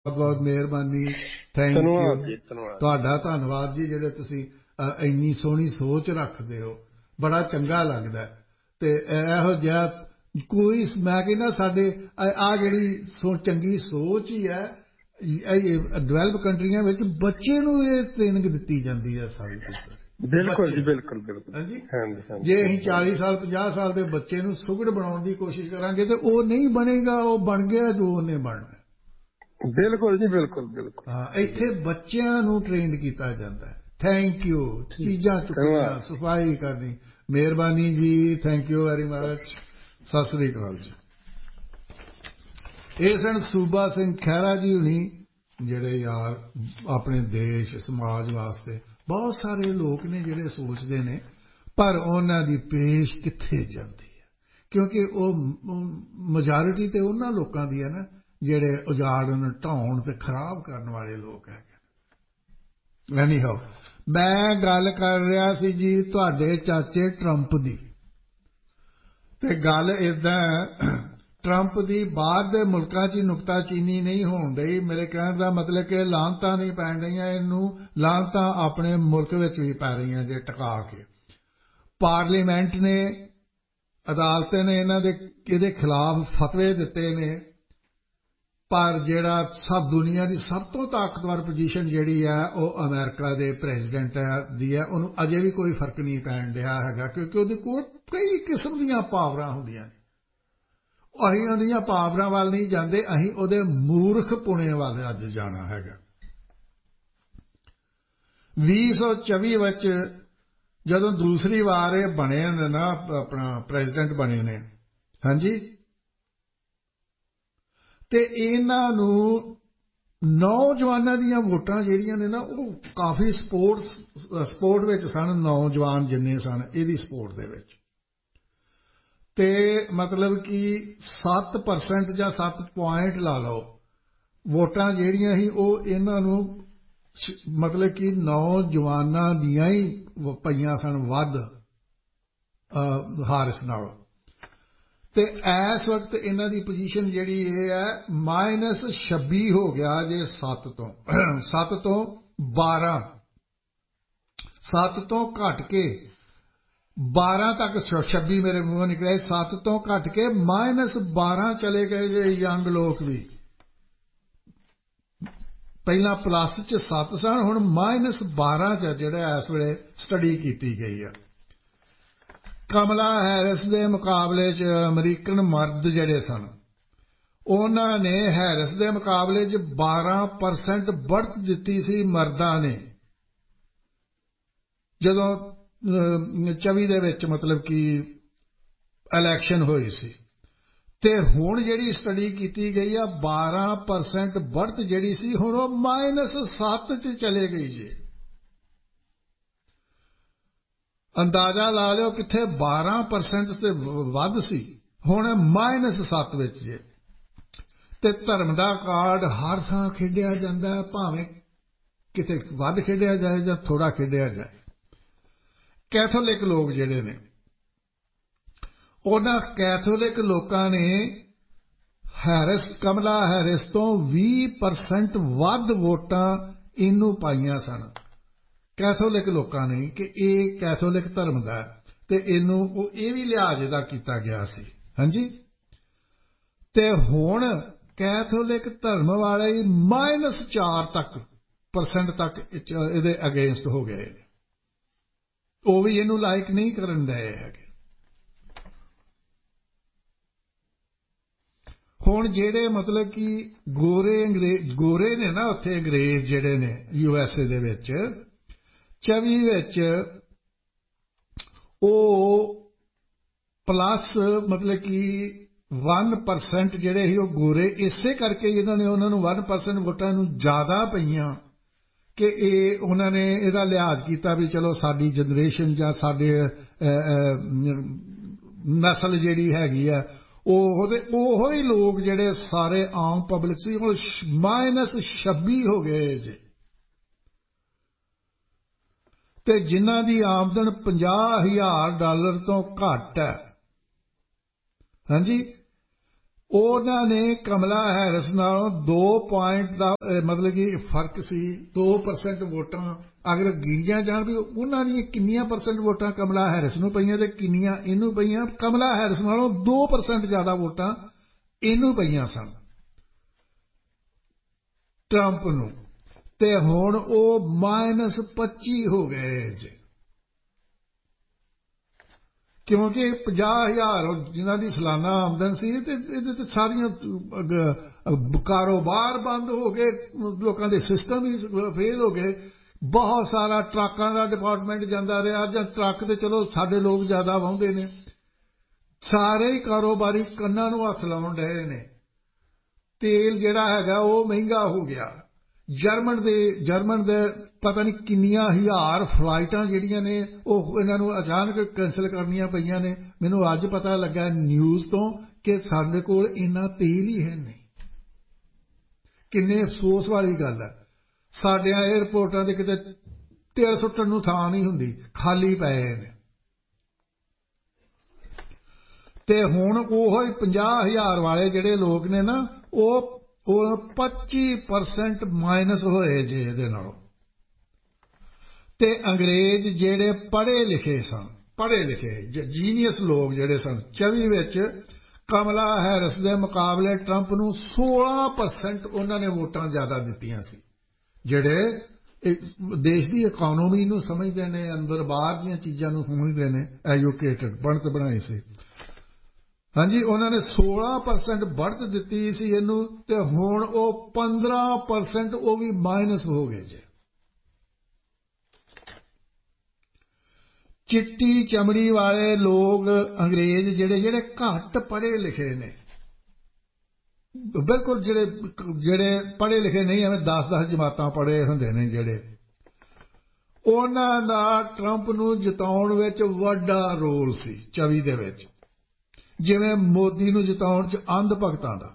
ਬਹੁਤ ਮਿਹਰਬਾਨੀ। Thank you ਧੰਨਵਾਦ ਜੀ, ਧੰਨਵਾਦ। ਤੁਹਾਡਾ ਧੰਨਵਾਦ ਜੀ, ਜਿਹੜੇ ਤੁਸੀਂ ਇੰਨੀ ਸੋਹਣੀ ਸੋਚ ਰੱਖਦੇ ਹੋ, ਬੜਾ ਚੰਗਾ ਲੱਗਦਾ। ਅਤੇ ਇਹੋ ਜਿਹਾ ਕੋਈ, ਮੈਂ ਕਹਿੰਦਾ ਸਾਡੇ ਆਹ ਜਿਹੜੀ ਚੰਗੀ ਸੋਚ ਹੀ ਹੈ, ਡਿਵੈਲਪ ਕੰਟਰੀਆਂ ਵਿੱਚ ਬੱਚੇ ਨੂੰ ਇਹ ਟ੍ਰੇਨਿੰਗ ਦਿੱਤੀ ਜਾਂਦੀ ਹੈ ਸਾਰੀ ਕੁਛ ਬਿਲਕੁਲ ਜੀ, ਬੱਚੇ। ਬਿਲਕੁਲ ਬਿਲਕੁਲ। ਹਾਂਜੀ, ਹਾਂਜੀ ਹਾਂਜੀ। ਜੇ ਅਸੀਂ 40 ਸਾਲ 50 ਸਾਲ ਦੇ ਬੱਚੇ ਨੂੰ ਸੁਘੜ ਬਣਾਉਣ ਦੀ ਕੋਸ਼ਿਸ਼ ਕਰਾਂਗੇ ਤੇ ਉਹ ਨਹੀਂ ਬਣੇਗਾ, ਉਹ ਬਣ ਗਿਆ ਜੋ ਉਹਨੇ ਬਣਨਾ। ਬਿਲਕੁਲ ਜੀ, ਬਿਲਕੁਲ ਬਿਲਕੁਲ। ਹਾਂ, ਇੱਥੇ ਬੱਚਿਆਂ ਨੂੰ ਟ੍ਰੇਨਡ ਕੀਤਾ ਜਾਂਦਾ ਹੈ। Thank you. ਚੀਜ਼ਾਂ ਚੁੱਕਣੀਆਂ, ਸਫਾਈ ਕਰਨੀ, ਮਿਹਰਬਾਨੀ ਜੀ, thank you very much. Sat Sri ਅਕਾਲ ਜੀ। ਇਹ ਸਨ ਸੂਬਾ ਸਿੰਘ ਖਹਿਰਾ ਜੀ ਹੁਣੀ, ਜਿਹੜੇ ਯਾਰ ਆਪਣੇ ਦੇਸ਼ ਸਮਾਜ ਵਾਸਤੇ ਬਹੁਤ ਸਾਰੇ ਲੋਕ ਨੇ ਜਿਹੜੇ ਸੋਚਦੇ ਨੇ, ਪਰ ਉਹਨਾਂ ਦੀ ਪੇਸ਼ ਕਿੱਥੇ ਜਾਂਦੀ ਹੈ, ਕਿਉਂਕਿ ਉਹ ਮੈਜੋਰਿਟੀ ਤੇ ਉਹਨਾਂ ਲੋਕਾਂ ਦੀ ਹੈ ਨਾ ਜਿਹੜੇ ਉਜਾੜਨ, ਢਾਉਣ ਤੇ ਖਰਾਬ ਕਰਨ ਵਾਲੇ ਲੋਕ ਹੈਗੇ। ਐਨੀਹਾਓ, ਮੈਂ ਗੱਲ ਕਰ ਰਿਹਾ ਸੀ ਜੀ ਤੁਹਾਡੇ ਚਾਚੇ ਟਰੰਪ ਦੀ, ਤੇ ਗੱਲ ਏਦਾਂ, ਟਰੰਪ ਦੀ ਬਾਹਰ ਦੇ ਮੁਲਕਾਂ 'ਚ ਨੁਕਤਾਚੀਨੀ ਨਹੀਂ ਹੋਣ ਡਈ। ਮੇਰੇ ਕਹਿਣ ਦਾ ਮਤਲਬ ਕਿ ਲਾਹਨਤਾਂ ਨਹੀਂ ਪੈਣ ਰਹੀਆਂ ਇਹਨੂੰ, ਲਾਹਨਤਾਂ ਆਪਣੇ ਮੁਲਕ ਵਿੱਚ ਵੀ ਪੈ ਰਹੀਆਂ ਜੇ ਟਿਕਾ ਕੇ। ਪਾਰਲੀਮੈਂਟ ਨੇ, ਅਦਾਲਤਾਂ ਨੇ ਇਹਦੇ ਖਿਲਾਫ ਫਤਵੇ ਦਿੱਤੇ ਨੇ, ਪਰ ਜਿਹੜਾ ਦੁਨੀਆ ਦੀ ਸਭ ਤੋਂ ਤਾਕਤਵਰ ਪੋਜੀਸ਼ਨ ਜਿਹੜੀ ਹੈ ਉਹ ਅਮਰੀਕਾ ਦੇ ਪ੍ਰੈਜ਼ੀਡੈਂਟ ਦੀ ਹੈ। ਉਹਨੂੰ ਅਜੇ ਵੀ ਕੋਈ ਫਰਕ ਨਹੀਂ ਪੈਣ ਡਿਆ ਹੈਗਾ, ਕਿਉਂਕਿ ਉਹਦੇ ਕੋਲ ਕਈ ਕਿਸਮ ਦੀਆਂ ਪਾਵਰਾਂ ਹੁੰਦੀਆਂ ਨੇ। ਅਸੀਂ ਉਹਦੀਆਂ ਪਾਵਰਾਂ ਵੱਲ ਨਹੀਂ ਜਾਂਦੇ, ਅਸੀਂ ਉਹਦੇ ਮੂਰਖ ਪੁਣੇ ਵੱਲ ਅੱਜ ਜਾਣਾ ਹੈਗਾ। 2024 ਵਿੱਚ ਜਦੋਂ ਦੂਸਰੀ ਵਾਰ ਇਹ ਬਣੇ ਨੇ ਨਾ, ਆਪਣਾ ਪ੍ਰੈਜ਼ੀਡੈਂਟ ਬਣੇ ਨੇ, ਹਾਂਜੀ, ਤੇ ਇਹਨਾਂ ਨੂੰ ਨੌਜਵਾਨਾਂ ਦੀਆਂ ਵੋਟਾਂ ਜਿਹੜੀਆਂ ਨੇ ਨਾ, ਉਹ ਕਾਫੀ ਸਪੋਰਟ ਵਿੱਚ ਸਨ। ਨੌਜਵਾਨ ਜਿੰਨੇ ਸਨ ਇਹਦੀ ਸਪੋਰਟ ਦੇ ਵਿੱਚ, ਤੇ ਮਤਲਬ ਕਿ 7% ਜਾਂ 7 ਪੁਆਇੰਟ ਲਾ ਲਓ, ਵੋਟਾਂ ਜਿਹੜੀਆਂ ਸੀ ਉਹ ਇਹਨਾਂ ਨੂੰ ਮਤਲਬ ਕਿ ਨੌਜਵਾਨਾਂ ਦੀਆਂ ਹੀ ਪਈਆਂ ਸਨ ਵੱਧ ਹਾਰਿਸ ਨਾਲੋਂ। ਤੇ ਇਸ ਵਕਤ ਇਹਨਾਂ ਦੀ ਪੋਜੀਸ਼ਨ ਜਿਹੜੀ ਇਹ ਹੈ -26 ਹੋ ਗਿਆ ਜੇ 7 ਤੋਂ 12, 7 ਤੋਂ ਘਟ ਕੇ 12 ਤੱਕ, 26 ਮੇਰੇ ਮੂੰਹੋਂ ਨਿਕਲਿਆ, 7 ਤੋਂ ਘਟ ਕੇ -12 ਚਲੇ ਗਏ ਜੇ ਯੰਗ ਲੋਕ ਵੀ। ਪਹਿਲਾਂ ਪਲੱਸ 'ਚ 7 ਸਨ, ਹੁਣ -12 'ਚ ਜਿਹੜਾ ਇਸ ਵੇਲੇ ਸਟੱਡੀ ਕੀਤੀ ਗਈ ਆ। ਕਮਲਾ ਹੈਰਿਸ ਦੇ ਮੁਕਾਬਲੇ 'ਚ ਅਮਰੀਕਨ ਮਰਦ ਜਿਹੜੇ ਸਨ, ਉਹਨਾਂ ਨੇ ਹੈਰਿਸ ਦੇ ਮੁਕਾਬਲੇ 'ਚ 12% ਬੜ੍ਹਤ ਦਿੱਤੀ ਸੀ ਮਰਦਾਂ ਨੇ, ਜਦੋਂ 24 ਦੇ ਵਿੱਚ ਮਤਲਬ ਕਿ ਇਲੈਕਸ਼ਨ ਹੋਈ ਸੀ। ਤੇ ਹੁਣ ਜਿਹੜੀ ਸਟੱਡੀ ਕੀਤੀ ਗਈ ਆ, 12% ਬੜ੍ਹਤ ਜਿਹੜੀ ਸੀ ਹੁਣ ਉਹ -7 'ਚ ਚਲੇ ਗਈ ਜੇ। ਅੰਦਾਜ਼ਾ ਲਾ ਲਿਓ ਕਿੱਥੇ 12% ਤੇ ਵੱਧ ਸੀ, ਹੁਣ -7 ਵਿੱਚ ਜੇ। ਤੇ ਧਰਮ ਦਾ ਕਾਰਡ ਹਰ ਥਾਂ ਖੇਡਿਆ ਜਾਂਦਾ, ਭਾਵੇਂ ਕਿਤੇ ਵੱਧ ਖੇਡਿਆ ਜਾਏ ਜਾਂ ਥੋੜਾ ਖੇਡਿਆ ਜਾਏ। ਕੈਥੋਲਿਕ ਲੋਕ ਜਿਹੜੇ ਨੇ, ਉਹਨਾਂ ਕੈਥੋਲਿਕ ਲੋਕਾਂ ਨੇ ਕਮਲਾ ਹੈਰਿਸ ਤੋਂ 20% ਵੱਧ ਵੋਟਾਂ ਇਹਨੂੰ ਪਾਈਆਂ ਸਨ, ਕੈਥੋਲਿਕ ਲੋਕਾਂ ਨੇ, ਕਿ ਇਹ ਕੈਥੋਲਿਕ ਧਰਮ ਦਾ ਹੈ ਤੇ ਇਹਨੂੰ ਇਹ ਵੀ ਲਿਹਾਜ਼ ਇਹਦਾ ਕੀਤਾ ਗਿਆ ਸੀ। ਹਾਂਜੀ, ਤੇ ਹੁਣ ਕੈਥੋਲਿਕ ਧਰਮ ਵਾਲੇ -4% ਤੱਕ ਇਹਦੇ ਅਗੇਂਸਟ ਹੋ ਗਏ ਨੇ, ਉਹ ਵੀ ਇਹਨੂੰ ਲਾਇਕ ਨਹੀਂ ਕਰਨ ਡਏ ਹੈਗੇ। ਹੁਣ ਜਿਹੜੇ ਮਤਲਬ ਕਿ ਗੋਰੇ ਨੇ ਨਾ ਉੱਥੇ, ਅੰਗਰੇਜ਼ ਜਿਹੜੇ ਨੇ USA ਦੇ ਵਿੱਚ 24 ਵਿੱਚ, ਉਹ ਪਲੱਸ ਮਤਲਬ ਕਿ 1% ਜਿਹੜੇ ਸੀ ਉਹ ਗੋਰੇ, ਇਸੇ ਕਰਕੇ ਇਹਨਾਂ ਨੇ ਉਹਨਾਂ ਨੂੰ 1% ਵੋਟਾਂ ਨੂੰ ਜ਼ਿਆਦਾ ਪਈਆਂ ਕਿ ਇਹ ਉਹਨਾਂ ਨੇ ਇਹਦਾ ਲਿਹਾਜ਼ ਕੀਤਾ ਵੀ ਚਲੋ ਸਾਡੀ ਜਨਰੇਸ਼ਨ ਜਾਂ ਸਾਡੇ ਨਸਲ ਜਿਹੜੀ ਹੈਗੀ ਆ, ਉਹੋ ਹੀ ਲੋਕ ਜਿਹੜੇ ਸਾਰੇ ਆਮ ਪਬਲਿਕ ਸੀ, ਹੁਣ -26 ਹੋ ਗਏ ਜੇ। ਤੇ ਜਿਨ੍ਹਾਂ ਦੀ ਆਮਦਨ $50,000 ਤੋਂ ਘੱਟ ਹੈ, ਹਾਂਜੀ, ਉਹਨਾਂ ਨੇ ਕਮਲਾ ਹੈਰਿਸ ਨਾਲੋਂ 2 ਪੁਆਇੰਟ ਦਾ ਮਤਲਬ ਕਿ ਫਰਕ ਸੀ 2% ਵੋਟਾਂ ਅਗਰ ਗਿਣੀਆਂ ਜਾਣ ਵੀ ਉਹਨਾਂ ਦੀਆਂ ਕਿੰਨੀਆਂ ਪਰਸੈਂਟ ਵੋਟਾਂ ਕਮਲਾ ਹੈਰਿਸ ਨੂੰ ਪਈਆਂ ਤੇ ਕਿੰਨੀਆਂ ਇਹਨੂੰ ਪਈਆਂ। ਕਮਲਾ ਹੈਰਿਸ ਨਾਲੋਂ 2% ਜ਼ਿਆਦਾ ਵੋਟਾਂ ਇਹਨੂੰ ਪਈਆਂ ਸਨ ਟਰੰਪ ਨੂੰ, ਤੇ ਹੁਣ ਉਹ -25 ਹੋ ਗਏ ਜੀ, ਕਿਉਂਕਿ 50,000 ਜਿਨ੍ਹਾਂ ਦੀ ਸਾਲਾਨਾ ਆਮਦਨ ਸੀ ਤੇ ਇਹਦੇ ਤੇ ਸਾਰੀਆਂ ਕਾਰੋਬਾਰ ਬੰਦ ਹੋ ਗਏ, ਲੋਕਾਂ ਦੇ ਸਿਸਟਮ ਹੀ ਫੇਲ ਹੋ ਗਏ। ਬਹੁਤ ਸਾਰਾ ਟਰੱਕਾਂ ਦਾ ਡਿਪਾਰਟਮੈਂਟ ਜਾਂਦਾ ਰਿਹਾ, ਜਾਂ ਟਰੱਕ ਤੇ ਚਲੋ ਸਾਡੇ ਲੋਕ ਜ਼ਿਆਦਾ ਵਾਹੁੰਦੇ ਨੇ, ਸਾਰੇ ਹੀ ਕਾਰੋਬਾਰੀ ਕੰਨਾਂ ਨੂੰ ਹੱਥ ਲਾਉਣ ਡਏ ਨੇ। ਤੇਲ ਜਿਹੜਾ ਹੈਗਾ ਉਹ ਮਹਿੰਗਾ ਹੋ ਗਿਆ। ਜਰਮਨ ਦੇ ਪਤਾ ਨਹੀਂ ਕਿੰਨੀਆਂ ਹਜ਼ਾਰ ਫਲਾਈਟਾਂ ਜਿਹੜੀਆਂ ਨੇ ਉਹ ਇਹਨਾਂ ਨੂੰ ਅਚਾਨਕ ਕੈਂਸਲ ਕਰਨੀਆਂ ਪਈਆਂ ਨੇ। ਮੈਨੂੰ ਅੱਜ ਪਤਾ ਲੱਗਾ ਨਿਊਜ਼ ਤੋਂ ਕਿ ਸਾਡੇ ਕੋਲ ਇੰਨਾ ਤੇਲ ਹੀ ਹੈ ਨਹੀਂ। ਕਿੰਨੇ ਅਫਸੋਸ ਵਾਲੀ ਗੱਲ ਹੈ, ਸਾਡਿਆਂ ਏਅਰਪੋਰਟਾਂ ਦੇ ਕਿਤੇ ਤੇਲ ਸੁੱਟਣ ਨੂੰ ਥਾਂ ਨਹੀਂ ਹੁੰਦੀ, ਖਾਲੀ ਪਏ ਨੇ। ਤੇ ਹੁਣ ਉਹ 50,000 ਵਾਲੇ ਜਿਹੜੇ ਲੋਕ ਨੇ ਨਾ ਉਹ 25% ਮਾਈਨਸ ਹੋਏ ਜੇ ਇਹਦੇ ਨਾਲੋਂ। ਤੇ ਅੰਗਰੇਜ਼ ਜਿਹੜੇ ਪੜ੍ਹੇ ਲਿਖੇ ਸਨ, ਪੜ੍ਹੇ ਲਿਖੇ ਜੀਨੀਅਸ ਲੋਕ ਜਿਹੜੇ ਸਨ 24 ਵਿੱਚ ਕਮਲਾ ਹੈਰਿਸ ਦੇ ਮੁਕਾਬਲੇ ਟਰੰਪ ਨੂੰ 16% ਉਹਨਾਂ ਨੇ ਵੋਟਾਂ ਜ਼ਿਆਦਾ ਦਿੱਤੀਆਂ ਸੀ। ਜਿਹੜੇ ਦੇਸ਼ ਦੀ ਇਕਨੋਮੀ ਨੂੰ ਸਮਝਦੇ ਨੇ, ਅੰਦਰ ਬਾਹਰ ਦੀਆਂ ਚੀਜ਼ਾਂ ਨੂੰ ਸਮਝਦੇ ਨੇ, ਐਜੂਕੇਟਡ ਬਣਤ ਬਣਾਈ ਸੀ। ਹਾਂਜੀ, ਉਹਨਾਂ ਨੇ 16% बढ़त ਦਿੱਤੀ ਸੀ ਇਹਨੂੰ, ਤੇ ਹੁਣ ਉਹ 15% ਉਹ ਵੀ ਮਾਈਨਸ ਹੋ ਗਏ ਜੇ। ਚਿੱਟੀ ਚਮੜੀ ਵਾਲੇ ਲੋਕ ਅੰਗਰੇਜ਼ ਜਿਹੜੇ ਘੱਟ ਪੜ੍ਹੇ ਲਿਖੇ ਨੇ, ਬਿਲਕੁਲ ਜਿਹੜੇ ਪੜ੍ਹੇ ਲਿਖੇ ਨਹੀਂ, ਐਵੇਂ 10-10 ਜਮਾਤਾਂ ਪੜ੍ਹੇ ਹੁੰਦੇ ਨੇ ਜਿਹੜੇ, ਉਹਨਾਂ ਦਾ ਟਰੰਪ ਨੂੰ ਜਿਤਾਉਣ ਵਿੱਚ ਵੱਡਾ ਰੋਲ ਸੀ 24 ਦੇ ਵਿੱਚ, ਜਿਵੇਂ ਮੋਦੀ ਨੂੰ ਜਿਤਾਉਣ 'ਚ ਅੰਧ ਭਗਤਾਂ ਦਾ।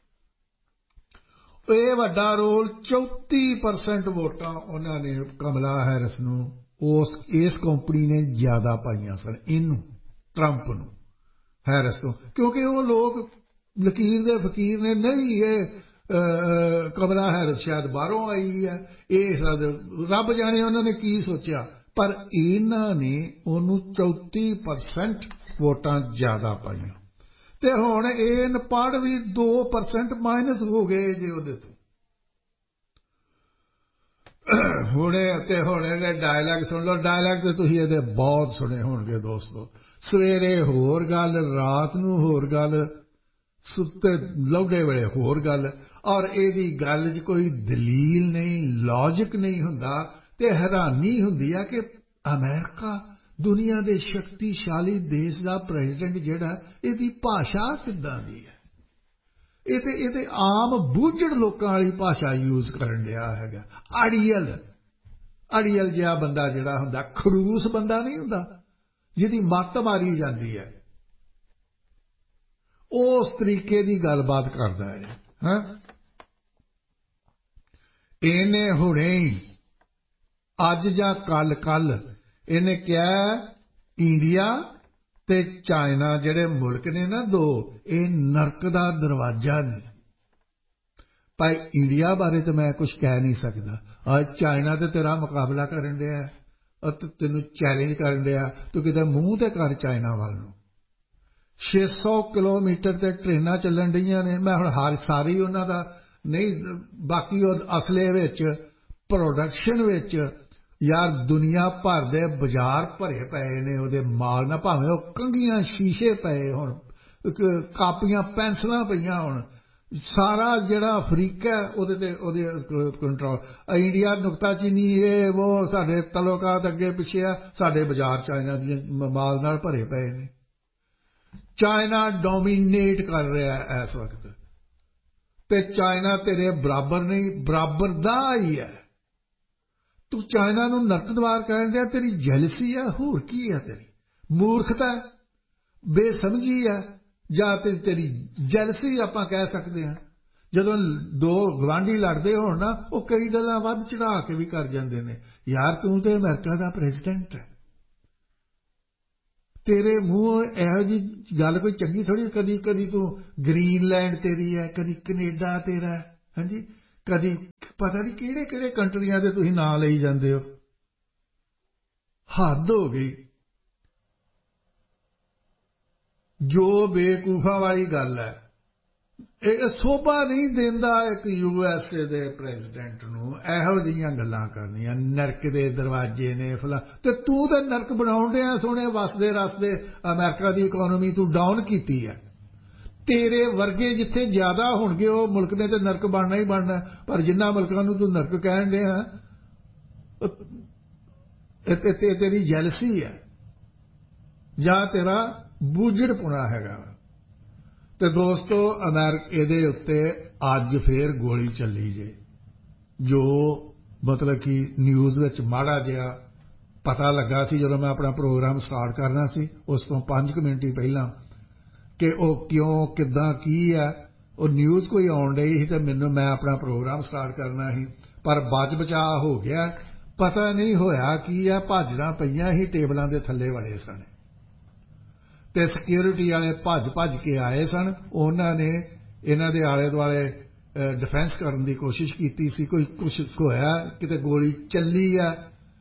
ਇਹ ਵੱਡਾ ਰੋਲ 34% ਵੋਟਾਂ ਉਹਨਾਂ ਨੇ ਕਮਲਾ ਹੈਰਿਸ ਨੂੰ ਇਸ ਕੰਪਨੀ ਨੇ ਜ਼ਿਆਦਾ ਪਾਈਆਂ ਸਨ, ਇਹਨੂੰ ਟਰੰਪ ਨੂੰ ਹੈਰਿਸ ਤੋਂ, ਕਿਉਂਕਿ ਉਹ ਲੋਕ ਲਕੀਰ ਦੇ ਫਕੀਰ ਨੇ। ਨਹੀਂ, ਇਹ ਕਮਲਾ ਹੈਰਿਸ ਸ਼ਾਇਦ ਬਾਹਰੋਂ ਆਈ ਹੈ, ਇਹ ਰੱਬ ਜਾਣੇ ਉਹਨਾਂ ਨੇ ਕੀ ਸੋਚਿਆ, ਪਰ ਇਹਨਾਂ ਨੇ ਉਹਨੂੰ 34% ਵੋਟਾਂ ਜ਼ਿਆਦਾ ਪਾਈਆਂ। ਤੇ ਹੁਣ ਇਹ ਨਪੜ ਵੀ 2% ਮਾਈਨਸ ਹੋ ਗਏ ਜੇ ਉਹਦੇ ਤੋਂ। ਹੁਣ ਇਹਦੇ ਡਾਇਲੌਗ ਸੁਣ ਲਓ, ਡਾਇਲੌਗ ਤੇ ਤੁਸੀਂ ਇਹਦੇ ਬਹੁਤ ਸੁਣੇ ਹੋਣਗੇ ਦੋਸਤੋ। ਸਵੇਰੇ ਹੋਰ ਗੱਲ, ਰਾਤ ਨੂੰ ਹੋਰ ਗੱਲ, ਸੁੱਤੇ ਲੌਡੇ ਵੇਲੇ ਹੋਰ ਗੱਲ, ਔਰ ਇਹਦੀ ਗੱਲ 'ਚ ਕੋਈ ਦਲੀਲ ਨਹੀਂ, ਲੌਜਿਕ ਨਹੀਂ ਹੁੰਦਾ। ਤੇ ਹੈਰਾਨੀ ਹੁੰਦੀ ਆ ਕਿ ਅਮਰੀਕਾ ਦੁਨੀਆ ਦੇ ਸ਼ਕਤੀਸ਼ਾਲੀ ਦੇਸ਼ ਦਾ ਪ੍ਰੈਜ਼ੀਡੈਂਟ ਜਿਹੜਾ, ਇਹਦੀ ਭਾਸ਼ਾ ਕਿੱਦਾਂ ਦੀ ਹੈ। ਇਹ ਤੇ ਆਮ ਬੁੱਝੜ ਲੋਕਾਂ ਵਾਲੀ ਭਾਸ਼ਾ ਯੂਜ਼ ਕਰਨ ਡਿਆ ਹੈਗਾ। ਅੜੀਅਲ ਜਿਹਾ ਬੰਦਾ ਜਿਹੜਾ ਹੁੰਦਾ, ਖੜੂਸ ਬੰਦਾ ਨਹੀਂ ਹੁੰਦਾ ਜਿਹਦੀ ਮੱਤ ਮਾਰੀ ਜਾਂਦੀ ਹੈ, ਉਸ ਤਰੀਕੇ ਦੀ ਗੱਲਬਾਤ ਕਰਦਾ ਹੈ। ਇਹਨੇ ਹੁਣੇ ਹੀ ਅੱਜ ਜਾਂ ਕੱਲ ਇਹਨੇ ਕਿਹਾ ਇੰਡੀਆ ਤੇ ਚਾਈਨਾ ਜਿਹੜੇ ਮੁਲਕ ਨੇ ਨਾ ਦੋ, ਇਹ ਨਰਕ ਦਾ ਦਰਵਾਜ਼ਾ ਨੇ। ਭਾਈ ਇੰਡੀਆ ਬਾਰੇ ਤਾਂ ਮੈਂ ਕੁਝ ਕਹਿ ਨਹੀਂ ਸਕਦਾ, ਅੱਜ ਚਾਈਨਾ ਤੇ ਤੇਰਾ ਮੁਕਾਬਲਾ ਕਰਨ ਡਿਆ, ਤੈਨੂੰ ਚੈਲੰਜ ਕਰਨ ਡਿਆ, ਤੂੰ ਕਿਤੇ ਮੂੰਹ ਤੇ ਕਰ ਚਾਈਨਾ ਵੱਲ ਨੂੰ। 600 ਕਿਲੋਮੀਟਰ ਤੇ ਟ੍ਰੇਨਾਂ ਚੱਲਣ ਡਈਆਂ ਨੇ। ਮੈਂ ਹੁਣ ਸਾਰੀ ਉਹਨਾਂ ਦਾ ਨਹੀਂ, ਬਾਕੀ ਉਹ ਅਸਲੇ ਵਿੱਚ, ਪ੍ਰੋਡਕਸ਼ਨ ਵਿੱਚ, ਯਾਰ ਦੁਨੀਆ ਭਰ ਦੇ ਬਾਜ਼ਾਰ ਭਰੇ ਪਏ ਨੇ ਉਹਦੇ ਮਾਲ ਨਾਲ, ਭਾਵੇਂ ਉਹ ਕੰਘੀਆਂ ਸ਼ੀਸ਼ੇ ਪਏ ਹੁਣ, ਕਾਪੀਆਂ ਪੈਨਸਲਾਂ ਪਈਆਂ ਹੁਣ, ਸਾਰਾ ਜਿਹੜਾ ਅਫਰੀਕਾ ਉਹਦੇ ਕੰਟਰੋਲ। ਇੰਡੀਆ ਨੁਕਤਾਚੀਨੀ ਇਹ ਉਹ ਸਾਡੇ ਤਲੋਕਾਤ ਅੱਗੇ ਪਿੱਛੇ ਆ, ਸਾਡੇ ਬਾਜ਼ਾਰ ਚਾਈਨਾ ਦੀਆਂ ਮਾਲ ਨਾਲ ਭਰੇ ਪਏ ਨੇ। ਚਾਈਨਾ ਡੋਮੀਨੇਟ ਕਰ ਰਿਹਾ ਇਸ ਵਕਤ, ਤੇ ਚਾਈਨਾ ਤੇਰੇ ਬਰਾਬਰ ਨਹੀਂ, ਬਰਾਬਰ ਦਾ ਹੀ ਹੈ। ਤੂੰ ਚਾਈਨਾ ਨੂੰ ਨਰਕ ਦਵਾਰ ਕਹਿਣ ਡਿਆ, ਤੇਰੀ ਜੈਲਸੀ ਹੈ, ਹੋਰ ਕੀ ਹੈ? ਤੇਰੀ ਮੂਰਖਤਾ, ਬੇਸਮਝੀ ਹੈ, ਜਾਂ ਤੇਰੀ ਜੈਲਸੀ ਆਪਾਂ ਕਹਿ ਸਕਦੇ ਹਾਂ। ਜਦੋਂ ਦੋ ਗਵਾਂਢੀ ਲੜਦੇ ਹੋਣ ਨਾ, ਉਹ ਕਈ ਗੱਲਾਂ ਵੱਧ ਚੜ੍ਹਾ ਕੇ ਵੀ ਕਰ ਜਾਂਦੇ ਨੇ। ਯਾਰ ਤੂੰ ਤੇ ਅਮਰੀਕਾ ਦਾ ਪ੍ਰੈਜ਼ੀਡੈਂਟ ਹੈ, ਤੇਰੇ ਮੂੰਹ ਇਹੋ ਜਿਹੀ ਗੱਲ ਕੋਈ ਚੰਗੀ ਥੋੜ੍ਹੀ। ਕਦੀ ਕਦੀ ਤੂੰ ਗ੍ਰੀਨਲੈਂਡ ਤੇਰੀ ਹੈ, ਕਦੀ ਕੈਨੇਡਾ ਤੇਰਾ ਹੈ, ਹਾਂਜੀ, ਕਦੀ ਪਤਾ ਨਹੀਂ ਕਿਹੜੇ ਕਿਹੜੇ ਕੰਟਰੀਆਂ ਦੇ ਤੁਸੀਂ ਨਾਂ ਲਈ ਜਾਂਦੇ ਹੋ। ਹੱਦ ਹੋ ਗਈ। ਜੋ ਬੇਵਕੂਫਾਂ ਵਾਲੀ ਗੱਲ ਹੈ। ਇਹ ਸੋਭਾ ਨਹੀਂ ਦਿੰਦਾ ਇੱਕ USA ਦੇ ਪ੍ਰੈਜ਼ੀਡੈਂਟ ਨੂੰ ਇਹੋ ਜਿਹੀਆਂ ਗੱਲਾਂ ਕਰਨੀਆਂ। ਨਰਕ ਦੇ ਦਰਵਾਜ਼ੇ ਨੇ ਫਲਾ, ਤੇ ਤੂੰ ਤਾਂ ਨਰਕ ਬਣਾਉਣ ਡਿਆ ਸੋਹਣੇ ਵਸਦੇ ਰਸਦੇ। ਅਮਰੀਕਾ ਦੀ ਇਕੋਨਮੀ ਤੂੰ ਡਾਊਨ ਕੀਤੀ ਹੈ। ਤੇਰੇ ਵਰਗੇ ਜਿੱਥੇ ਜ਼ਿਆਦਾ ਹੋਣਗੇ ਉਹ ਮੁਲਕ ਨੇ ਤੇ ਨਰਕ ਬਣਨਾ ਹੀ ਬਣਨਾ। ਪਰ ਜਿਨ੍ਹਾਂ ਮੁਲਕਾਂ ਨੂੰ ਤੂੰ ਨਰਕ ਕਹਿਣ ਡਿਆ ਤੇਰੀ ਜੈਲਸੀ ਹੈ ਜਾਂ ਤੇਰਾ ਬੂਝੜਪੁਣਾ ਹੈਗਾ। ਤੇ ਦੋਸਤੋ, ਇਹਦੇ ਉੱਤੇ ਅੱਜ ਫੇਰ ਗੋਲੀ ਚੱਲੀ ਜੇ, ਜੋ ਮਤਲਬ ਕਿ ਨਿਊਜ਼ ਵਿੱਚ ਮਾੜਾ ਜਿਹਾ ਪਤਾ ਲੱਗਾ ਸੀ ਜਦੋਂ ਮੈਂ ਆਪਣਾ ਪ੍ਰੋਗਰਾਮ ਸਟਾਰਟ ਕਰਨਾ ਸੀ, ਉਸ ਤੋਂ 5 ਮਿੰਟ ਹੀ ਪਹਿਲਾਂ, ਕਿ ਉਹ ਕਿਉਂ ਕਿੱਦਾਂ ਕੀ ਹੈ। ਉਹ ਨਿਊਜ਼ ਕੋਈ ਆਉਣ ਡਈ ਸੀ ਤੇ ਮੈਂ ਆਪਣਾ ਪ੍ਰੋਗਰਾਮ ਸਟਾਰਟ ਕਰਨਾ ਸੀ, ਪਰ ਬਚ ਬਚਾ ਹੋ ਗਿਆ। ਪਤਾ ਨਹੀਂ ਹੋਇਆ ਕੀ ਹੈ, ਭਾਜੜਾਂ ਪਈਆਂ ਸੀ, ਟੇਬਲਾਂ ਦੇ ਥੱਲੇ ਵੜੇ ਸਨ ਤੇ ਸਿਕਿਉਰਿਟੀ ਵਾਲੇ ਭੱਜ ਕੇ ਆਏ ਸਨ। ਉਹਨਾਂ ਨੇ ਇਹਨਾਂ ਦੇ ਆਲੇ ਦੁਆਲੇ ਡਿਫੈਂਸ ਕਰਨ ਦੀ ਕੋਸ਼ਿਸ਼ ਕੀਤੀ ਸੀ। ਕੁਛ ਹੋਇਆ, ਕਿਤੇ ਗੋਲੀ ਚੱਲੀ ਆ।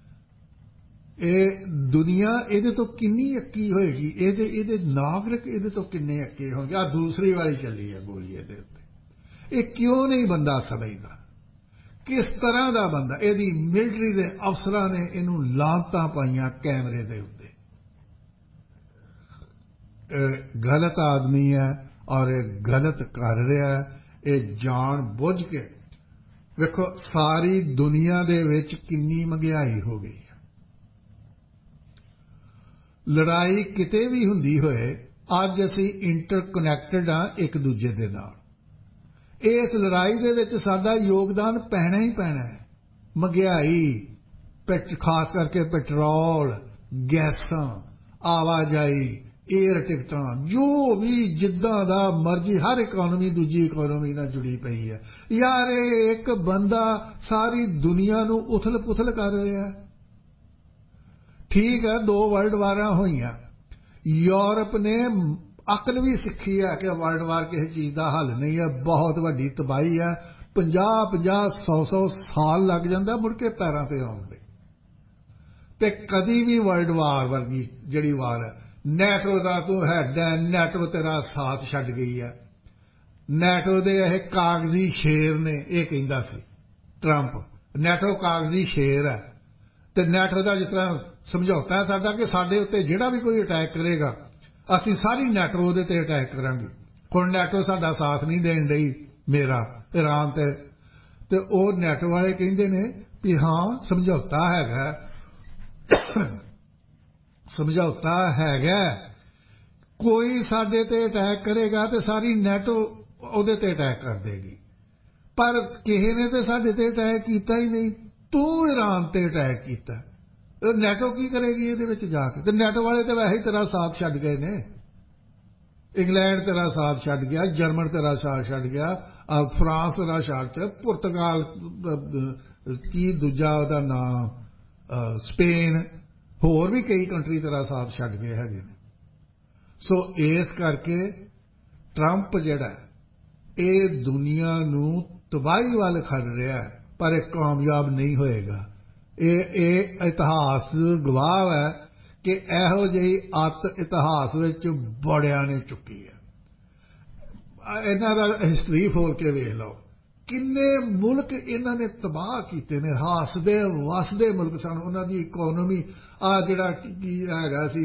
ਇਹ ਦੁਨੀਆ ਇਹਦੇ ਤੋਂ ਕਿੰਨੀ ਅੱਕੀ ਹੋਏਗੀ, ਇਹਦੇ ਨਾਗਰਿਕ ਇਹਦੇ ਤੋਂ ਕਿੰਨੇ ਅੱਕੇ ਹੋਣਗੇ। ਆ ਦੂਸਰੀ ਵਾਲੀ ਚੱਲੀ ਹੈ ਗੋਲੀ ਇਹਦੇ ਉੱਤੇ। ਇਹ ਕਿਉਂ ਨਹੀਂ ਬੰਦਾ ਸਮਝਦਾ, ਕਿਸ ਤਰ੍ਹਾਂ ਦਾ ਬੰਦਾ। ਇਹਦੀ ਮਿਲਟਰੀ ਦੇ ਅਫਸਰਾਂ ਨੇ ਇਹਨੂੰ ਲਾਂਤਾਂ ਪਾਈਆਂ ਕੈਮਰੇ ਦੇ ਉੱਤੇ। ਗਲਤ ਆਦਮੀ ਹੈ ਔਰ ਇਹ ਗਲਤ ਕਰ ਰਿਹਾ ਹੈ, ਇਹ ਜਾਣ ਬੁੱਝ ਕੇ। ਵੇਖੋ ਸਾਰੀ ਦੁਨੀਆ ਦੇ ਵਿੱਚ ਕਿੰਨੀ ਮਹਿੰਗਾਈ ਹੋ ਗਈ ਹੈ। ਲੜਾਈ ਕਿਤੇ ਵੀ ਹੁੰਦੀ ਹੋਏ, ਅੱਜ ਅਸੀਂ ਇੰਟਰਕਨੈਕਟਡ ਹਾਂ ਇੱਕ ਦੂਜੇ ਦੇ ਨਾਲ। ਇਸ ਲੜਾਈ ਦੇ ਵਿੱਚ ਸਾਡਾ ਯੋਗਦਾਨ ਪੈਣਾ ਹੀ ਪੈਣਾ ਹੈ। ਮਹਿੰਗਾਈ, ਖਾਸ ਕਰਕੇ ਪੈਟਰੋਲ, ਗੈਸਾਂ, ਆਵਾਜਾਈ, ਏਅਰ ਟਿਕਟਾਂ, ਜੋ ਵੀ ਜਿੱਦਾਂ ਦਾ ਮਰਜ਼ੀ, ਹਰ ਇਕੋਨਮੀ ਦੂਜੀ ਇਕੋਨਮੀ ਨਾਲ ਜੁੜੀ ਪਈ ਹੈ। ਯਾਰ ਇਹ ਇੱਕ ਬੰਦਾ ਸਾਰੀ ਦੁਨੀਆ ਨੂੰ ਉਥਲ ਪੁਥਲ ਕਰ ਰਿਹਾ। ਠੀਕ ਹੈ, 2 ਵਰਲਡ ਵਾਰਾਂ ਹੋਈਆਂ। ਯੂਰਪ ਨੇ ਅਕਲ ਵੀ ਸਿੱਖੀ ਹੈ ਕਿ ਵਰਲਡ ਵਾਰ ਕਿਸੇ ਚੀਜ਼ ਦਾ ਹੱਲ ਨਹੀਂ ਹੈ, ਬਹੁਤ ਵੱਡੀ ਤਬਾਹੀ ਹੈ। 50-50, 100-100 ਸਾਲ ਲੱਗ ਜਾਂਦਾ ਮੁੜ ਕੇ ਪੈਰਾਂ ਤੇ ਆਉਣ ਲਈ। ਤੇ ਕਦੀ ਵੀ ਵਰਲਡ ਵਾਰ ਵਰਗੀ ਜਿਹੜੀ ਵਾਰ ਹੈ, ਨੈਟੋ ਦਾ ਤੂੰ ਹੈਡ ਹੈ, ਨੈਟੋ ਤੇਰਾ ਸਾਥ ਛੱਡ ਗਈ ਹੈ। ਨੈਟੋ ਦੇ ਇਹ ਕਾਗਜ਼ੀ ਸ਼ੇਰ ਨੇ, ਇਹ ਕਹਿੰਦਾ ਸੀ ਟਰੰਪ, ਨੈਟੋ ਕਾਗਜ਼ੀ ਸ਼ੇਰ ਹੈ। ਤੇ ਨੈਟੋ ਦਾ ਜਿਸ ਤਰ੍ਹਾਂ ਸਮਝੌਤਾ ਹੈ ਸਾਡਾ ਕਿ ਸਾਡੇ ਉੱਤੇ ਜਿਹੜਾ ਵੀ ਕੋਈ ਅਟੈਕ ਕਰੇਗਾ ਅਸੀਂ ਸਾਰੀ ਨੈਟੋ ਉਹਦੇ ਤੇ ਅਟੈਕ ਕਰਾਂਗੇ। ਹੁਣ ਨੈਟੋ ਸਾਡਾ ਸਾਥ ਨਹੀਂ ਦੇਣ ਡਈ, ਮੇਰਾ ਇਰਾਨ ਤੇ ਉਹ ਨੈਟੋ ਵਾਲੇ ਕਹਿੰਦੇ ਨੇ ਵੀ ਹਾਂ ਸਮਝੌਤਾ ਹੈਗਾ, ਸਮਝੌਤਾ ਹੈਗਾ। ਕੋਈ ਸਾਡੇ ਤੇ ਅਟੈਕ ਕਰੇਗਾ ਤੇ ਸਾਰੀ ਨੈਟੋ ਉਹਦੇ ਤੇ ਅਟੈਕ ਕਰ ਦੇਗੀ। ਪਰ ਕਿਸੇ ਨੇ ਤੇ ਸਾਡੇ ਤੇ ਅਟੈਕ ਕੀਤਾ ਹੀ ਨਹੀਂ। ਤੂੰ ਇਰਾਨ ਤੇ ਅਟੈਕ ਕੀਤਾ, ਨੈਟੋ ਕੀ ਕਰੇਗੀ ਇਹਦੇ ਵਿੱਚ ਜਾ ਕੇ। ਤੇ ਨੈਟੋ ਵਾਲੇ ਤੇ ਵੈਸੇ ਹੀ ਤੇਰਾ ਸਾਥ ਛੱਡ ਗਏ ਨੇ। ਇੰਗਲੈਂਡ ਤੇਰਾ ਸਾਥ ਛੱਡ ਗਿਆ, ਜਰਮਨ ਤੇਰਾ ਸਾਥ ਛੱਡ ਗਿਆ, ਫਰਾਂਸ ਤੇਰਾ ਸਾਥ ਛੱਡ, ਪੁਰਤਗਾਲ, ਕੀ ਦੂਜਾ ਉਹਦਾ ਨਾਂ, ਸਪੇਨ, ਹੋਰ ਵੀ ਕਈ ਕੰਟਰੀ ਤੇਰਾ ਸਾਥ ਛੱਡ ਗਏ ਹੈਗੇ ਨੇ। ਸੋ ਇਸ ਕਰਕੇ ਟਰੰਪ ਜਿਹੜਾ ਇਹ ਦੁਨੀਆ ਨੂੰ ਤਬਾਹੀ ਵੱਲ ਖੜ ਰਿਹਾ, ਪਰ ਇਹ ਕਾਮਯਾਬ ਨਹੀਂ ਹੋਏਗਾ। ਇਹ ਇਤਿਹਾਸ ਗਵਾਹ ਹੈ ਕਿ ਇਹੋ ਜਿਹੀ ਅੱਤ ਇਤਿਹਾਸ ਵਿੱਚ ਬੜਿਆਂ ਨੇ ਚੁੱਕੀ ਹੈ। ਇਹਨਾਂ ਦਾ ਹਿਸਟਰੀ ਫੋਲ ਕੇ ਵੇਖ ਲਓ, ਕਿੰਨੇ ਮੁਲਕ ਇਹਨਾਂ ਨੇ ਤਬਾਹ ਕੀਤੇ ਨੇ। ਹੱਸਦੇ ਵਸਦੇ ਮੁਲਕ ਸਨ, ਉਹਨਾਂ ਦੀ ਇਕੋਨਮੀ। ਆ ਜਿਹੜਾ ਕੀ ਹੈਗਾ ਸੀ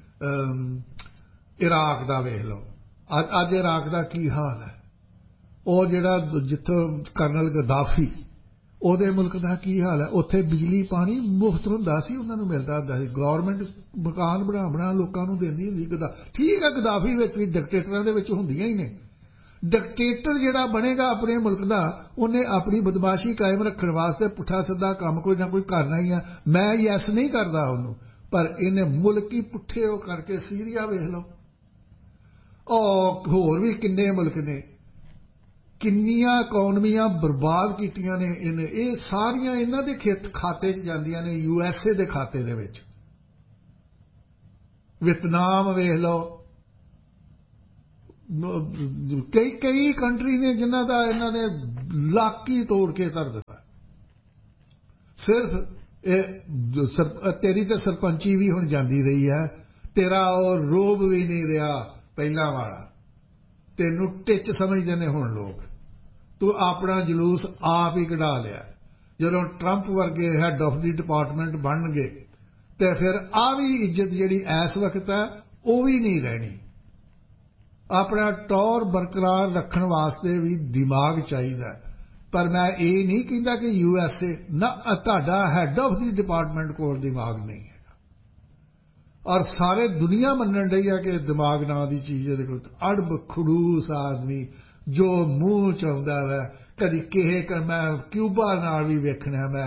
ਇਰਾਕ ਦਾ, ਵੇਖ ਲਓ ਅੱਜ ਇਰਾਕ ਦਾ ਕੀ ਹਾਲ ਹੈ। ਉਹ ਜਿਹੜਾ ਜਿੱਥੋਂ ਕਰਨਲ ਗਦਾਫੀ, ਉਹਦੇ ਮੁਲਕ ਦਾ ਕੀ ਹਾਲ ਹੈ। ਉੱਥੇ ਬਿਜਲੀ ਪਾਣੀ ਮੁਫਤ ਹੁੰਦਾ ਸੀ, ਉਹਨਾਂ ਨੂੰ ਮਿਲਦਾ ਹੁੰਦਾ ਸੀ। ਗੌਰਮੈਂਟ ਮਕਾਨ ਬਣਾ ਲੋਕਾਂ ਨੂੰ ਦਿੰਦੀ ਹੁੰਦੀ। ਠੀਕ ਹੈ, ਗਦਾਫੀ ਵਿੱਚ ਵੀ ਡਿਕਟੇਟਰਾਂ ਦੇ ਵਿੱਚ ਹੁੰਦੀਆਂ ਹੀ ਨੇ। ਡਿਕਟੇਟਰ ਜਿਹੜਾ ਬਣੇਗਾ ਆਪਣੇ ਮੁਲਕ ਦਾ, ਉਹਨੇ ਆਪਣੀ ਬਦਮਾਸ਼ੀ ਕਾਇਮ ਰੱਖਣ ਵਾਸਤੇ ਪੁੱਠਾ ਸਿੱਧਾ ਕੰਮ ਕੋਈ ਨਾ ਕੋਈ ਕਰਨਾ ਹੀ ਹੈ। ਮੈਂ ਯੈਸ ਨਹੀਂ ਕਰਦਾ ਉਹਨੂੰ, ਪਰ ਇਹਨੇ ਮੁਲਕ ਹੀ ਪੁੱਠੇ ਉਹ ਕਰਕੇ। ਸੀਰੀਆ ਵੇਖ ਲਓ, ਹੋਰ ਵੀ ਕਿੰਨੇ ਮੁਲਕ ਨੇ, ਕਿੰਨੀਆਂ ਇਕੋਨਮੀਆਂ ਬਰਬਾਦ ਕੀਤੀਆਂ ਨੇ ਇਹਨੇ। ਇਹ ਸਾਰੀਆਂ ਇਹਨਾਂ ਦੇ ਖਾਤੇ 'ਚ ਜਾਂਦੀਆਂ ਨੇ, USA ਦੇ ਖਾਤੇ ਦੇ ਵਿੱਚ। ਵਿਤਨਾਮ ਵੇਖ ਲਓ, ਕਈ ਕੰਟਰੀ ਨੇ ਜਿਨ੍ਹਾਂ ਦਾ ਇਹਨਾਂ ਨੇ ਲੱਕ ਹੀ ਤੋੜ ਕੇ ਧਰ ਦਿੱਤਾ। ਸਿਰਫ ਤੇਰੀ ਤੇ ਸਰਪੰਚੀ ਵੀ ਹੁਣ ਜਾਂਦੀ ਰਹੀ ਹੈ, ਤੇਰਾ ਉਹ ਰੋਬ ਵੀ ਨਹੀਂ ਰਿਹਾ ਪਹਿਲਾਂ ਵਾਲਾ, ਤੈਨੂੰ ਟਿੱਚ ਸਮਝਦੇ ਨੇ ਹੁਣ ਲੋਕ। ਤੂੰ ਆਪਣਾ ਜਲੂਸ ਆਪ ਹੀ ਕਢਾ ਲਿਆ। ਜਦੋਂ ਟਰੰਪ ਵਰਗੇ ਹੈਡ ਆਫ ਦੀ ਡਿਪਾਰਟਮੈਂਟ ਬਣਨਗੇ ਤੇ ਫਿਰ ਆ ਵੀ ਇੱਜ਼ਤ ਜਿਹੜੀ ਇਸ ਵਕਤ ਹੈ ਉਹ ਵੀ ਨਹੀਂ ਰਹਿਣੀ। ਆਪਣਾ ਟੌਰ ਬਰਕਰਾਰ ਰੱਖਣ ਵਾਸਤੇ ਵੀ ਦਿਮਾਗ ਚਾਹੀਦਾ। ਪਰ ਮੈਂ ਇਹ ਨਹੀਂ ਕਹਿੰਦਾ ਕਿ USA ਨਾ, ਤੁਹਾਡਾ ਹੈਡ ਆਫ ਦੀ ਡਿਪਾਰਟਮੈਂਟ ਕੋਲ ਦਿਮਾਗ ਨਹੀਂ ਹੈਗਾ। ਔਰ ਸਾਰੇ ਦੁਨੀਆ ਮੰਨਣ ਡਈ ਹੈ ਕਿ ਦਿਮਾਗ ਨਾਂ ਦੀ ਚੀਜ਼ ਇਹਦੇ ਕੋਲ। ਅੜਬ ਖੜੂਸ ਆਦਮੀ ਜੋ ਮੂੰਹ ਚ ਆਉਂਦਾ ਵੈ, ਕਦੀ ਕਿਸੇ ਮੈਂ ਕਿਊਬਾ ਨਾਲ ਵੀ ਵੇਖਣਾ, ਮੈਂ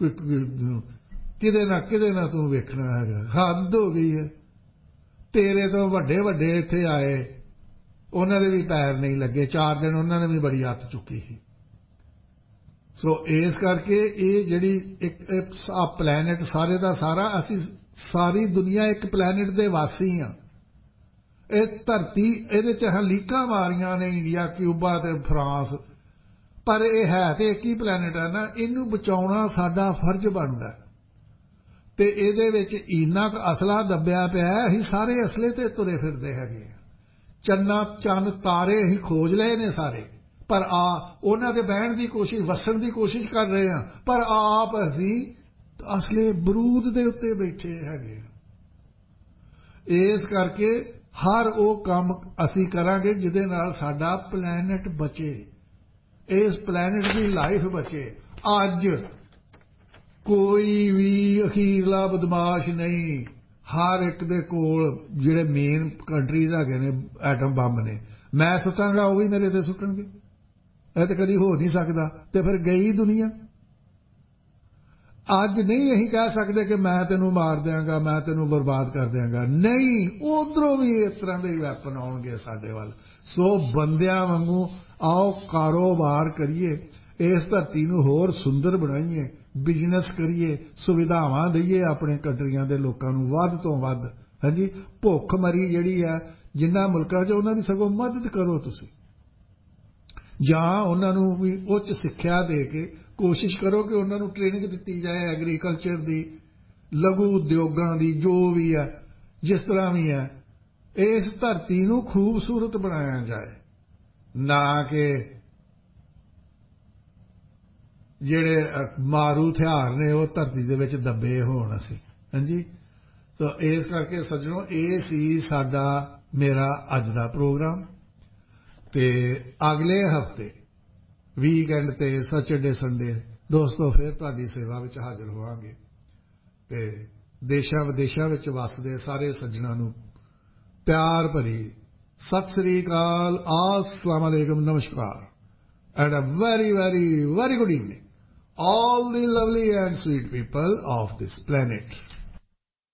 ਕਿਤੇ ਨਾ ਤੂੰ ਵੇਖਣਾ ਹੈਗਾ। ਹੱਦ ਹੋ ਗਈ ਹੈ। ਤੇਰੇ ਤੋਂ ਵੱਡੇ ਵੱਡੇ ਇੱਥੇ ਆਏ, ਉਹਨਾਂ ਦੇ ਵੀ ਪੈਰ ਨਹੀਂ ਲੱਗੇ 4 ਦਿਨ, ਉਹਨਾਂ ਨੇ ਵੀ ਬੜੀ ਹੱਥ ਚੁੱਕੀ ਸੀ। ਸੋ ਇਸ ਕਰਕੇ ਇਹ ਜਿਹੜੀ ਇੱਕ ਪਲੈਨਟ ਸਾਰੇ ਦਾ ਸਾਰਾ, ਅਸੀਂ ਸਾਰੀ ਦੁਨੀਆ ਇੱਕ ਪਲੈਨਟ ਦੇ ਵਾਸੀ ਹਾਂ। ਇਹ ਧਰਤੀ ਇਹਦੇ ਚ ਹਲੀਕਾਂ ਮਾਰੀਆਂ ਨੇ ਇੰਡੀਆ, ਕਿਊਬਾ ਤੇ ਫਰਾਂਸ, ਪਰ ਇਹ ਹੈ ਤੇ ਇੱਕ ਹੀ ਪਲੈਨਟ ਹੈ ਨਾ। ਇਹਨੂੰ ਬਚਾਉਣਾ ਸਾਡਾ ਫਰਜ਼ ਬਣਦਾ। ਤੇ ਇਹਦੇ ਵਿੱਚ ਇੰਨਾ ਕੁ ਅਸਲਾ ਦੱਬਿਆ ਪਿਆ, ਅਸੀਂ ਸਾਰੇ ਅਸਲੇ ਤੇ ਤੁਰੇ ਫਿਰਦੇ ਹੈਗੇ। ਚੰਨ ਤਾਰੇ ਅਸੀਂ ਖੋਜ ਲਏ ਨੇ ਸਾਰੇ, ਪਰ ਉਹਨਾਂ ਦੇ ਬਹਿਣ ਦੀ ਕੋਸ਼ਿਸ਼, ਵਸਣ ਦੀ ਕੋਸ਼ਿਸ਼ ਕਰ ਰਹੇ ਹਾਂ, ਪਰ ਆਪ ਅਸੀਂ ਅਸਲੇ ਬਰੂਦ ਦੇ ਉੱਤੇ ਬੈਠੇ ਹੈਗੇ। ਇਸ ਕਰਕੇ ਹਰ ਉਹ ਕੰਮ ਅਸੀਂ ਕਰਾਂਗੇ ਜਿਹਦੇ ਨਾਲ ਸਾਡਾ ਪਲੈਨਟ ਬਚੇ, ਇਸ ਪਲੈਨਟ ਦੀ ਲਾਈਫ ਬਚੇ। ਅੱਜ ਕੋਈ ਵੀ ਅਖੀਰਲਾ ਬਦਮਾਸ਼ ਨਹੀਂ, ਹਰ ਇੱਕ ਦੇ ਕੋਲ ਜਿਹੜੇ ਮੇਨ ਕੰਟਰੀਜ਼ ਹੈਗੇ ਨੇ ਐਟਮ ਬੰਬ ਨੇ। ਮੈਂ ਸੁੱਟਾਂਗਾ, ਉਹ ਵੀ ਮੇਰੇ ਤੇ ਸੁੱਟਣਗੇ, ਇਹ ਤਾਂ ਕਦੀ ਹੋ ਨਹੀਂ ਸਕਦਾ। ਤੇ ਫਿਰ ਗਈ ਦੁਨੀਆ। ਅੱਜ ਨਹੀਂ ਅਸੀਂ ਕਹਿ ਸਕਦੇ ਕਿ ਮੈਂ ਤੈਨੂੰ ਮਾਰ ਦਿਆਂਗਾ, ਮੈਂ ਤੈਨੂੰ ਬਰਬਾਦ ਕਰ ਦਿਆਂਗਾ। ਨਹੀਂ, ਉਧਰੋਂ ਵੀ ਇਸ ਤਰ੍ਹਾਂ ਦੇ ਵੈਪਨ ਆਉਣਗੇ ਸਾਡੇ ਵੱਲ। ਸੋ ਬੰਦਿਆਂ ਵਾਂਗੂ ਆਓ ਕਾਰੋਬਾਰ ਕਰੀਏ, ਇਸ ਧਰਤੀ ਨੂੰ ਹੋਰ ਸੁੰਦਰ ਬਣਾਈਏ, ਬਿਜ਼ਨਸ ਕਰੀਏ, ਸੁਵਿਧਾਵਾਂ ਦਈਏ ਆਪਣੇ ਕੰਟਰੀਆਂ ਦੇ ਲੋਕਾਂ ਨੂੰ ਵੱਧ ਤੋਂ ਵੱਧ। ਹਾਂਜੀ, ਭੁੱਖਮਰੀ ਜਿਹੜੀ ਹੈ ਜਿਨ੍ਹਾਂ ਮੁਲਕਾਂ 'ਚ, ਉਹਨਾਂ ਦੀ ਸਗੋਂ ਮਦਦ ਕਰੋ ਤੁਸੀਂ, ਜਾਂ ਉਹਨਾਂ ਨੂੰ ਵੀ ਉੱਚ ਸਿੱਖਿਆ ਦੇ ਕੇ ਕੋਸ਼ਿਸ਼ ਕਰੋ ਕਿ ਉਹਨਾਂ ਨੂੰ ਟ੍ਰੇਨਿੰਗ ਦਿੱਤੀ ਜਾਏ ਐਗਰੀਕਲਚਰ ਦੀ, ਲਘੂ ਉਦਯੋਗਾਂ ਦੀ, ਜੋ ਵੀ ਹੈ, ਜਿਸ ਤਰ੍ਹਾਂ ਵੀ ਹੈ। ਇਸ ਧਰਤੀ ਨੂੰ ਖੂਬਸੂਰਤ ਬਣਾਇਆ ਜਾਏ, ਨਾ ਕਿ ਜਿਹੜੇ ਮਾਰੂ ਹਥਿਆਰ ਨੇ ਉਹ ਧਰਤੀ ਦੇ ਵਿੱਚ ਦੱਬੇ ਹੋਣ ਅਸੀਂ। ਹਾਂਜੀ, ਤਾਂ ਇਸ ਕਰਕੇ ਸੱਜਣੋ, ਇਹ ਸੀ ਸਾਡਾ ਮੇਰਾ ਅੱਜ ਦਾ ਪ੍ਰੋਗਰਾਮ। ਤੇ ਅਗਲੇ ਹਫ਼ਤੇ ਵੀਕਐਂਡ ਤੇ ਸੈਚਰਡੇ ਸੰਡੇ ਦੋਸਤੋ ਫਿਰ ਤੁਹਾਡੀ ਸੇਵਾ ਵਿੱਚ ਹਾਜ਼ਰ ਹੋਵਾਂਗੇ। ਤੇ ਦੇਸ਼ਾਂ ਵਿਦੇਸ਼ਾਂ ਵਿੱਚ ਵਸਦੇ ਸਾਰੇ ਸੱਜਣਾਂ ਨੂੰ ਪਿਆਰ ਭਰੀ ਸਤਿ ਸ੍ਰੀ ਅਕਾਲ, अस्सलाम वालेकुम, नमस्कार, and a very, very, very good evening, all the lovely and sweet people of this planet.